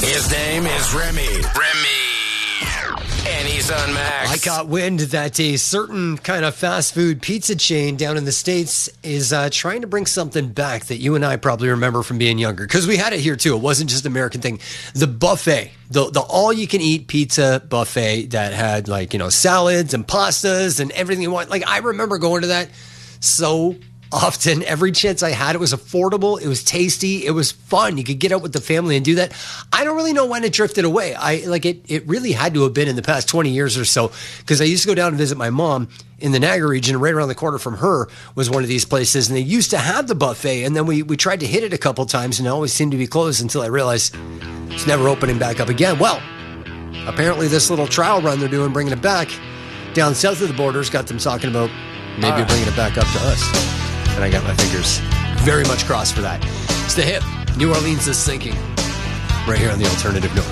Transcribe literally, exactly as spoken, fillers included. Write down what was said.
His name is Remy. Remy. And he's on Max. I got wind that a certain kind of fast food pizza chain down in the States is uh, trying to bring something back that you and I probably remember from being younger. Because we had it here too. It wasn't just an American thing. The buffet, the, the all-you-can-eat pizza buffet that had, like, you know, salads and pastas and everything you want. Like, I remember going to that so often. Every chance I had, it was affordable, it was tasty, it was fun. You could get out with the family and do that. I don't really know when it drifted away. I like it it really had to have been in the past twenty years or so, because I used to go down and visit my mom in the Niagara region. Right around the corner from her was one of these places, and they used to have the buffet, and then we, we tried to hit it a couple times, and it always seemed to be closed until I realized it's never opening back up again. Well, apparently this little trial run they're doing, bringing it back down south of the border's got them talking about maybe right. bringing it back up to us. And I got my fingers very much crossed for that. It's the hip. New Orleans is sinking. Right here on the Alternative North.